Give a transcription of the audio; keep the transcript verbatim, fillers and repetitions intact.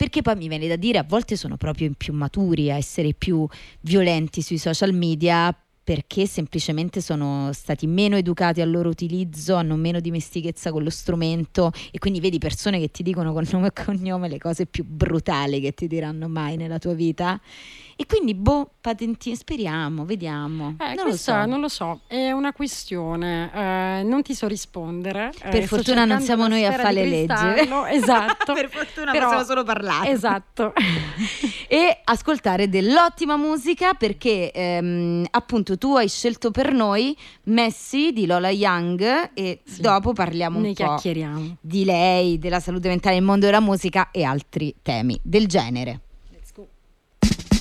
perché poi mi viene da dire a volte sono proprio più maturi a essere più violenti sui social media, perché semplicemente sono stati meno educati al loro utilizzo, hanno meno dimestichezza con lo strumento, e quindi vedi persone che ti dicono con nome e cognome le cose più brutali che ti diranno mai nella tua vita. E quindi boh, patenti, speriamo, vediamo. Eh, non questa lo so. non lo so, è una questione, eh, non ti so rispondere. Per eh, sto fortuna non cercando siamo una noi a sfera fare di le leggi. cristallo, esatto. Per fortuna Però- possiamo solo parlare. Esatto. E ascoltare dell'ottima musica, perché ehm, appunto tu hai scelto per noi Messi di Lola Young, e Sì. dopo parliamo un Ne po' chiacchieriamo. di lei, della salute mentale nel mondo della musica e altri temi del genere.